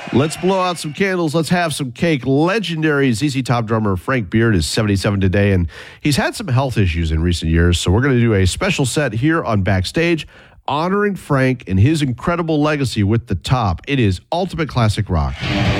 Let's blow out some candles. Let's have some cake. Legendary ZZ Top drummer Frank Beard is 77 today, and he's had some health issues in recent years. So we're going to do a special set here on Backstage, honoring Frank and his incredible legacy with the Top. It is ultimate classic rock.